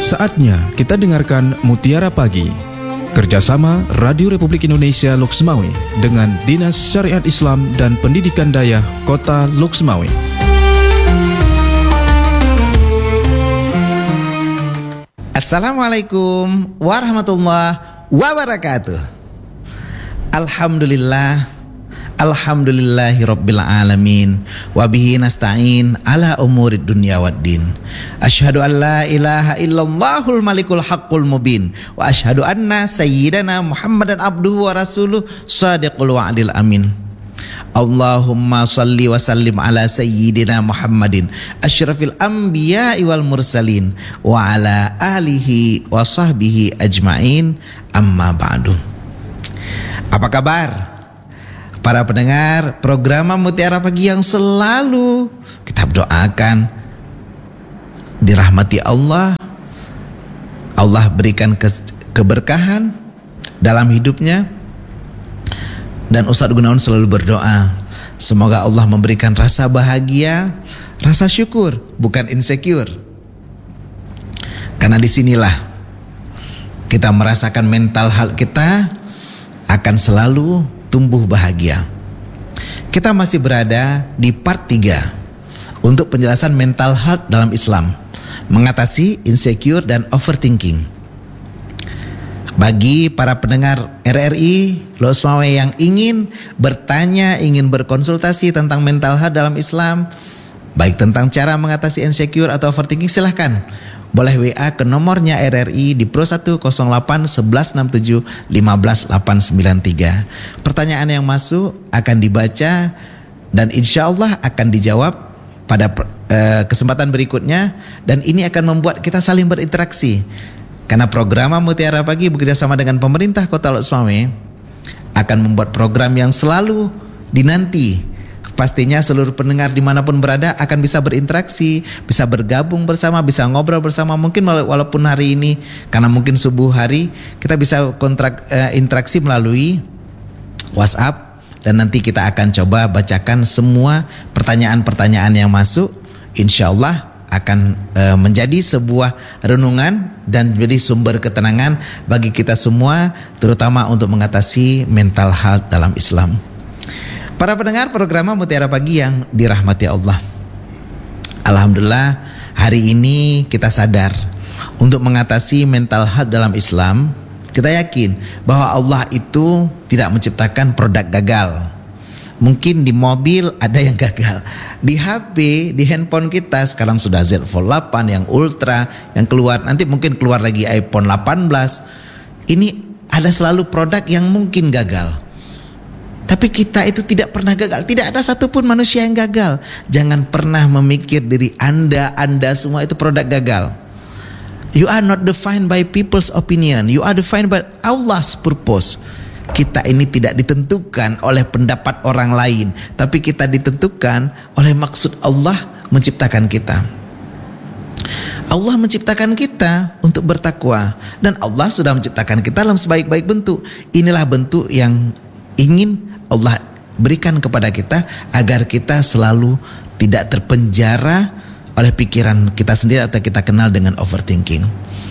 Saatnya kita dengarkan Mutiara Pagi, kerjasama Radio Republik Indonesia Loksmawe dengan Dinas Syariat Islam dan Pendidikan Dayah Kota Loksmawe. Assalamualaikum warahmatullahi wabarakatuh. Alhamdulillahi rabbil alamin. Wabihi nasta'in ala umurid dunya waddin. Asyhadu an la ilaha illallahul malikul haqqul mubin. Wa asyhadu anna sayyidana Muhammadan abduhu wa rasuluh sadiqul wa'dil amin. Allahumma salli wa sallim ala sayyidina Muhammadin asyrafil anbiya'i wal mursalin wa ala alihi wa sahbihi ajma'in, amma ba'du. Apa kabar para pendengar program Mutiara Pagi yang selalu kita doakan dirahmati Allah, Allah berikan keberkahan dalam hidupnya. Dan Ustadz Gunawan selalu berdoa, semoga Allah memberikan rasa bahagia, rasa syukur, bukan insecure. Karena disinilah kita merasakan mental health kita akan selalu tumbuh bahagia. Kita masih berada di part 3 untuk penjelasan mental health dalam Islam, mengatasi insecure dan overthinking. Bagi para pendengar RRI Loksmawe yang ingin bertanya, ingin berkonsultasi tentang mental health dalam Islam, baik tentang cara mengatasi insecure atau overthinking, silahkan boleh WA ke nomornya RRI di +1 08 1167 15893. Pertanyaan yang masuk akan dibaca dan insya Allah akan dijawab pada kesempatan berikutnya, dan ini akan membuat kita saling berinteraksi. Karena program Mutiara Pagi bekerjasama dengan pemerintah Kota Loksmawe akan membuat program yang selalu dinanti. Pastinya seluruh pendengar dimanapun berada akan bisa berinteraksi, bisa bergabung bersama, bisa ngobrol bersama. Mungkin walaupun hari ini karena mungkin subuh hari, kita bisa interaksi melalui WhatsApp. Dan nanti kita akan coba bacakan semua pertanyaan-pertanyaan yang masuk. Insya Allah akan menjadi sebuah renungan dan menjadi sumber ketenangan bagi kita semua, terutama untuk mengatasi mental health dalam Islam. Para pendengar program Mutiara Pagi yang dirahmati Allah, alhamdulillah hari ini kita sadar untuk mengatasi mental health dalam Islam. Kita yakin bahwa Allah itu tidak menciptakan produk gagal. Mungkin di mobil ada yang gagal, di HP, di handphone kita sekarang sudah Z Fold 8 yang Ultra yang keluar, nanti mungkin keluar lagi iPhone 18. Ini ada selalu produk yang mungkin gagal. Tapi kita itu tidak pernah gagal. Tidak ada satupun manusia yang gagal. Jangan pernah memikir diri Anda semua itu produk gagal. You are not defined by people's opinion. You are defined by Allah's purpose. Kita ini tidak ditentukan oleh pendapat orang lain, tapi kita ditentukan oleh maksud Allah menciptakan kita. Allah menciptakan kita untuk bertakwa, dan Allah sudah menciptakan kita dalam sebaik-baik bentuk. Inilah bentuk yang ingin Allah berikan kepada kita agar kita selalu tidak terpenjara oleh pikiran kita sendiri atau kita kenal dengan overthinking.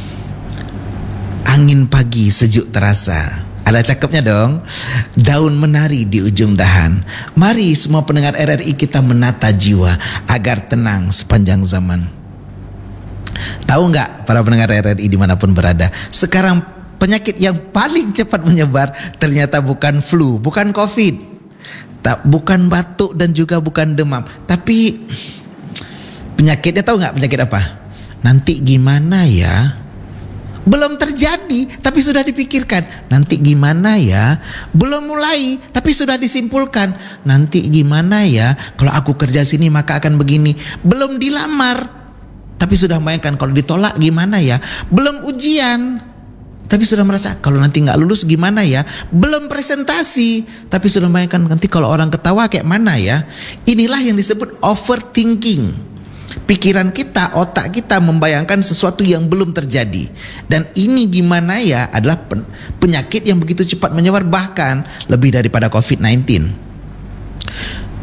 Angin pagi sejuk terasa. Ada cakepnya dong. Daun menari di ujung dahan. Mari semua pendengar RRI kita menata jiwa agar tenang sepanjang zaman. Tahu nggak para pendengar RRI dimanapun berada, sekarang penyakit yang paling cepat menyebar ternyata bukan flu, bukan COVID, bukan batuk dan juga bukan demam, tapi penyakitnya tahu nggak penyakit apa? Nanti gimana ya? Belum terjadi tapi sudah dipikirkan. Nanti gimana ya? Belum mulai tapi sudah disimpulkan. Nanti gimana ya? Kalau aku kerja sini maka akan begini. Belum dilamar tapi sudah membayangkan kalau ditolak gimana ya? Belum ujian tapi sudah merasa kalau nanti gak lulus gimana ya? Belum presentasi tapi sudah membayangkan nanti kalau orang ketawa kayak mana ya? Inilah yang disebut overthinking. Pikiran kita, otak kita membayangkan sesuatu yang belum terjadi. Dan ini gimana ya adalah penyakit yang begitu cepat menyebar, bahkan lebih daripada COVID-19.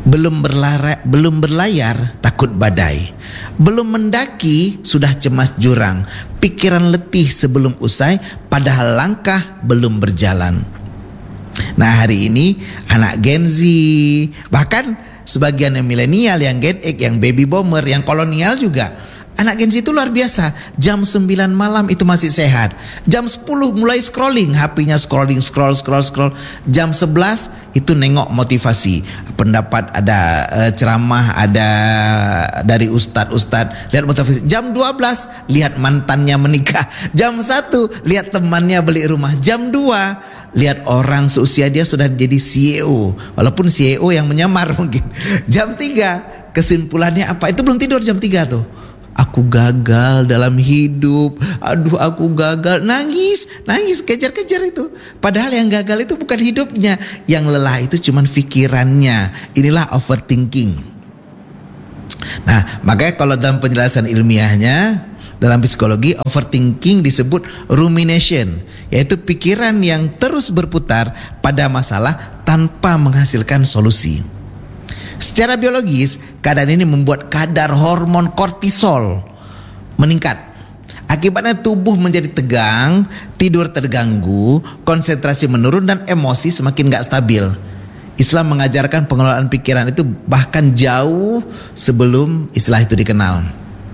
Belum berlayar takut badai. Belum mendaki sudah cemas jurang. Pikiran letih sebelum usai, padahal langkah belum berjalan. Nah, hari ini anak Gen Z, bahkan sebagian yang milenial, yang Gen X, yang baby boomer, yang kolonial juga, anak Gen Z itu luar biasa. Jam 9 malam itu masih sehat. Jam 10 mulai scrolling, HP-nya scroll. Jam 11 itu nengok motivasi, pendapat, ada ceramah, ada dari ustadz, lihat motivasi. Jam 12 lihat mantannya menikah. Jam 1 lihat temannya beli rumah. Jam 2 lihat orang seusia dia sudah jadi CEO, walaupun CEO yang menyamar mungkin. Jam 3 kesimpulannya apa? Itu belum tidur jam 3 tuh. Aku gagal dalam hidup. Aduh, aku gagal. Nangis, kejar-kejar itu. Padahal yang gagal itu bukan hidupnya. Yang lelah itu cuman pikirannya. Inilah overthinking. Nah, makanya kalau dalam penjelasan ilmiahnya, dalam psikologi, overthinking disebut rumination, yaitu pikiran yang terus berputar pada masalah tanpa menghasilkan solusi. Secara biologis, keadaan ini membuat kadar hormon kortisol meningkat. Akibatnya tubuh menjadi tegang, tidur terganggu, konsentrasi menurun, dan emosi semakin gak stabil. Islam mengajarkan pengelolaan pikiran itu bahkan jauh sebelum istilah itu dikenal.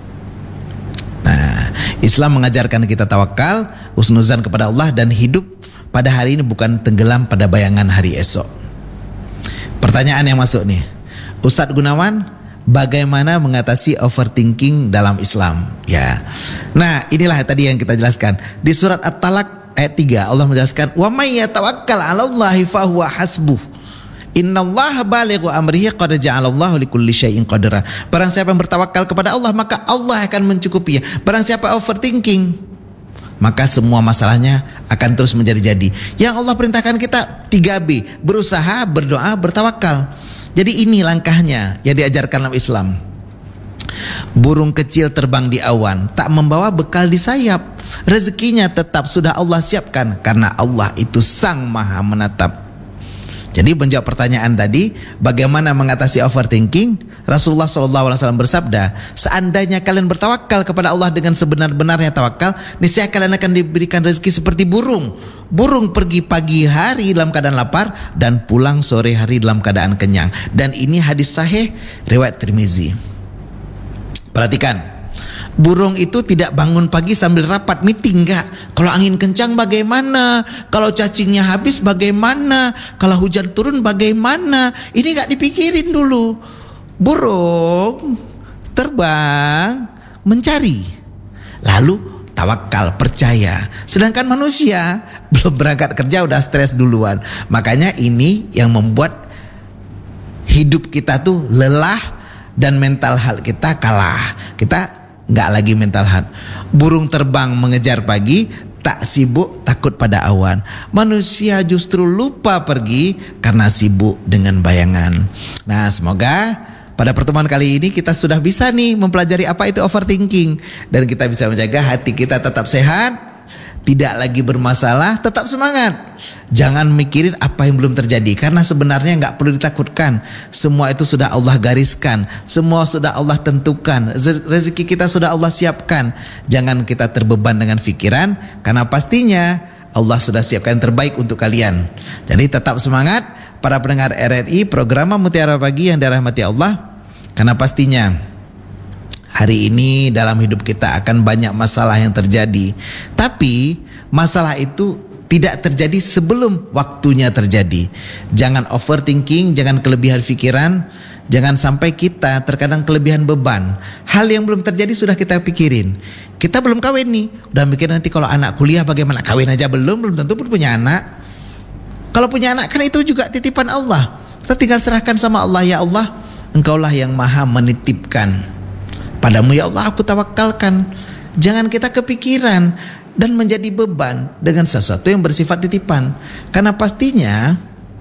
Nah, Islam mengajarkan kita tawakal, husnuzan kepada Allah, dan hidup pada hari ini bukan tenggelam pada bayangan hari esok. Pertanyaan yang masuk nih, Ustadz Gunawan, bagaimana mengatasi overthinking dalam Islam? Ya. Nah, inilah tadi yang kita jelaskan. Di surat At-Talaq ayat 3 Allah menjelaskan, "Wa may yatawakkal 'alallahi fahuwa hasbuh. Innallaha balighu amrihi qad ja'alallahu likulli syai'in qadra." Barang siapa yang bertawakal kepada Allah, maka Allah akan mencukupinya. Barang siapa overthinking, maka semua masalahnya akan terus menjadi-jadi. Yang Allah perintahkan kita 3B, berusaha, berdoa, bertawakal. Jadi ini langkahnya yang diajarkan dalam Islam. Burung kecil terbang di awan, tak membawa bekal di sayap. Rezekinya tetap sudah Allah siapkan, karena Allah itu Sang Maha Menatap. Jadi menjawab pertanyaan tadi, bagaimana mengatasi overthinking? Rasulullah SAW bersabda, seandainya kalian bertawakal kepada Allah dengan sebenar-benarnya tawakal, niscaya kalian akan diberikan rezeki seperti burung. Burung pergi pagi hari dalam keadaan lapar dan pulang sore hari dalam keadaan kenyang. Dan ini hadis sahih riwayat Tirmizi. Perhatikan, burung itu tidak bangun pagi sambil rapat meeting, enggak. Kalau angin kencang bagaimana? Kalau cacingnya habis bagaimana? Kalau hujan turun bagaimana? Ini enggak dipikirin dulu. Burung terbang mencari, lalu tawakal, percaya. Sedangkan manusia belum berangkat kerja udah stres duluan. Makanya ini yang membuat hidup kita tuh lelah dan mental health kita kalah. Kita nggak lagi mental health. Burung terbang mengejar pagi, tak sibuk takut pada awan. Manusia justru lupa pergi karena sibuk dengan bayangan. Nah, semoga pada pertemuan kali ini kita sudah bisa nih mempelajari apa itu overthinking, dan kita bisa menjaga hati kita tetap sehat, tidak lagi bermasalah, tetap semangat. Jangan mikirin apa yang belum terjadi, karena sebenarnya nggak perlu ditakutkan. Semua itu sudah Allah gariskan, semua sudah Allah tentukan, rezeki kita sudah Allah siapkan. Jangan kita terbeban dengan pikiran, karena pastinya Allah sudah siapkan yang terbaik untuk kalian. Jadi tetap semangat para pendengar RRI, program Mutiara Pagi yang dirahmati Allah, karena pastinya hari ini dalam hidup kita akan banyak masalah yang terjadi. Tapi masalah itu tidak terjadi sebelum waktunya terjadi. Jangan overthinking, jangan kelebihan pikiran, jangan sampai kita terkadang kelebihan beban. Hal yang belum terjadi sudah kita pikirin. Kita belum kawin nih, udah mikir nanti kalau anak kuliah bagaimana. Kawin aja belum tentu pun punya anak. Kalau punya anak kan itu juga titipan Allah. Kita tinggal serahkan sama Allah. Ya Allah, Engkaulah yang maha menitipkan. Padamu ya Allah aku tawakalkan. Jangan kita kepikiran dan menjadi beban dengan sesuatu yang bersifat titipan. Karena pastinya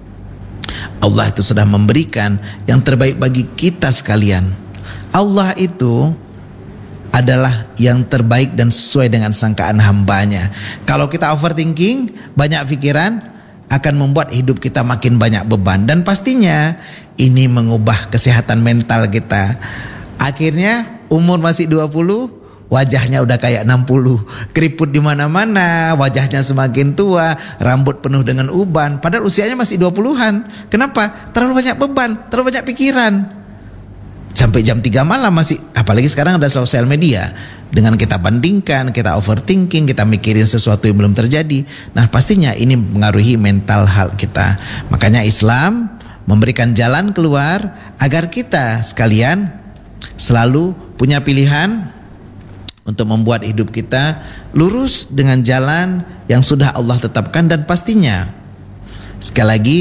Allah itu sudah memberikan yang terbaik bagi kita sekalian. Allah itu adalah yang terbaik dan sesuai dengan sangkaan hambanya. Kalau kita overthinking, banyak pikiran, akan membuat hidup kita makin banyak beban, dan pastinya ini mengubah kesehatan mental kita. Akhirnya umur masih 20, wajahnya udah kayak 60, keriput di mana-mana, wajahnya semakin tua, rambut penuh dengan uban, padahal usianya masih 20-an. Kenapa? Terlalu banyak beban, terlalu banyak pikiran. Sampai jam 3 malam masih, apalagi sekarang ada sosial media. Dengan kita bandingkan, kita overthinking, kita mikirin sesuatu yang belum terjadi. Nah, pastinya ini mempengaruhi mental health kita. Makanya Islam memberikan jalan keluar agar kita sekalian selalu punya pilihan untuk membuat hidup kita lurus dengan jalan yang sudah Allah tetapkan. Dan pastinya sekali lagi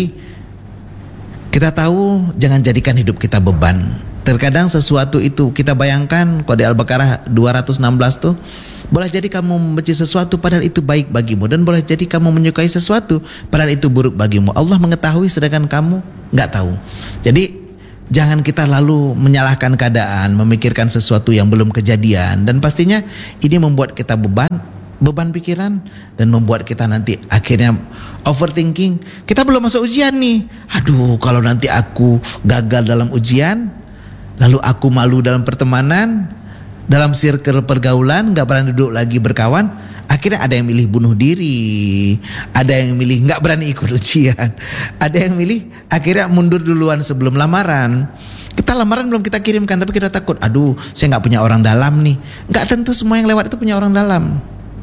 kita tahu, jangan jadikan hidup kita beban. Terkadang sesuatu itu kita bayangkan, kalau di Al-Baqarah 216 tuh, boleh jadi kamu membenci sesuatu padahal itu baik bagimu, dan boleh jadi kamu menyukai sesuatu padahal itu buruk bagimu. Allah mengetahui sedangkan kamu nggak tahu. Jadi jangan kita lalu menyalahkan keadaan, memikirkan sesuatu yang belum kejadian, dan pastinya ini membuat kita beban pikiran dan membuat kita nanti akhirnya overthinking. Kita belum masuk ujian nih, aduh kalau nanti aku gagal dalam ujian, lalu aku malu dalam pertemanan, dalam circle pergaulan, gak berani duduk lagi berkawan. Akhirnya ada yang milih bunuh diri, ada yang milih gak berani ikut ujian, ada yang milih akhirnya mundur duluan sebelum lamaran. Kita lamaran belum kita kirimkan, tapi kita takut, aduh saya gak punya orang dalam nih. Gak tentu semua yang lewat itu punya orang dalam.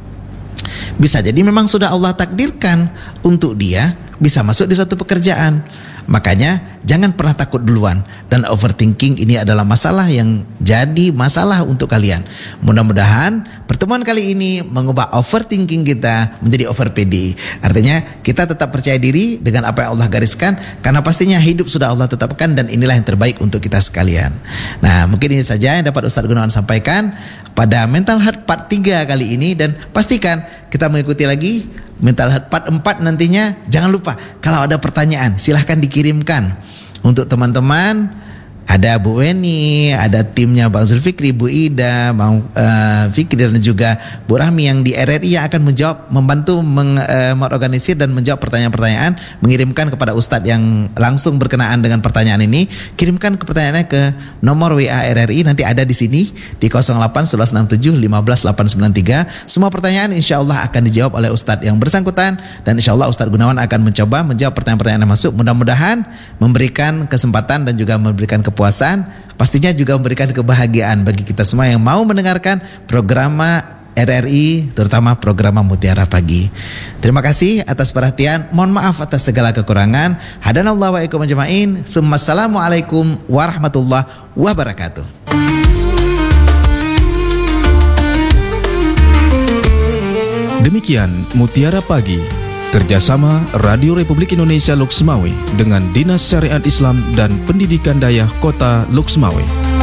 Bisa jadi memang sudah Allah takdirkan untuk dia bisa masuk di suatu pekerjaan. Makanya jangan pernah takut duluan. Dan overthinking ini adalah masalah yang jadi masalah untuk kalian. Mudah-mudahan pertemuan kali ini mengubah overthinking kita menjadi over PD. Artinya kita tetap percaya diri dengan apa yang Allah gariskan, karena pastinya hidup sudah Allah tetapkan dan inilah yang terbaik untuk kita sekalian. Nah, mungkin ini saja yang dapat Ustaz Gunawan sampaikan pada Mental Health Part 3 kali ini. Dan pastikan kita mengikuti lagi Mental Health Part 4 nantinya. Jangan lupa kalau ada pertanyaan silahkan dikirimkan untuk teman-teman. Ada Bu Weni, ada timnya Bang Zulfikri, Bu Ida, Bang Fikri, dan juga Bu Rahmi yang di RRI yang akan menjawab, membantu mengorganisir dan menjawab pertanyaan-pertanyaan. Mengirimkan kepada Ustadz yang langsung berkenaan dengan pertanyaan ini. Kirimkan pertanyaannya ke nomor WA RRI, nanti ada di sini di 08 1167 15 893. Semua pertanyaan insya Allah akan dijawab oleh Ustadz yang bersangkutan, dan insya Allah Ustadz Gunawan akan mencoba menjawab pertanyaan-pertanyaan yang masuk. Mudah-mudahan memberikan kesempatan dan juga memberikan kepuasan, pastinya juga memberikan kebahagiaan bagi kita semua yang mau mendengarkan program RRI, terutama program Mutiara Pagi. Terima kasih atas perhatian, mohon maaf atas segala kekurangan. Hadanallahu wa iyyakum ajma'in. Assalamualaikum warahmatullahi wabarakatuh. Demikian Mutiara Pagi, kerjasama Radio Republik Indonesia Loksmawe dengan Dinas Syariat Islam dan Pendidikan Dayah Kota Loksmawe.